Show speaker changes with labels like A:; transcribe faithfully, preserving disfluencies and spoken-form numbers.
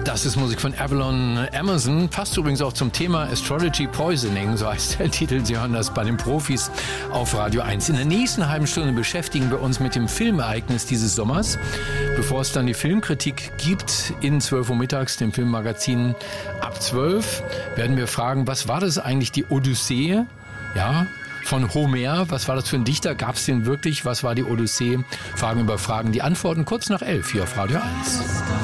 A: Das ist Musik von Avalon Emerson. Passt übrigens auch zum Thema Astrology Poisoning, so heißt der Titel. Sie hören das bei den Profis auf Radio eins. In der nächsten halben Stunde beschäftigen wir uns mit dem Filmereignis dieses Sommers. Bevor es dann die Filmkritik gibt, in zwölf Uhr mittags, dem Filmmagazin ab zwölf, werden wir fragen, was war das eigentlich, die Odyssee? Ja, von Homer. Was war das für ein Dichter? Gab es den wirklich? Was war die Odyssee? Fragen über Fragen. Die Antworten kurz nach elf hier auf Radio eins.